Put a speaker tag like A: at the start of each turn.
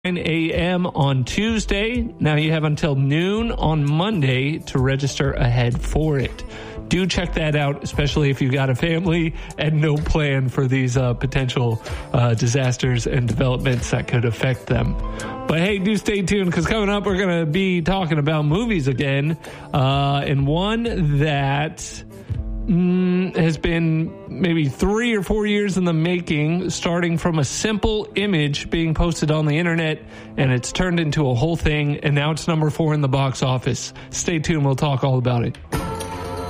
A: a.m. on Tuesday. Now you have until noon on Monday to register ahead for it. Do check that out, especially if you've got a family and no plan for these potential disasters and developments that could affect them. But hey, do stay tuned, because coming up we're going to be talking about movies again, and one that has been maybe 3 or 4 years in the making, starting from a simple image being posted on the internet, and it's turned into a whole thing, and now it's number 4 in the box office. Stay tuned, we'll talk all about it.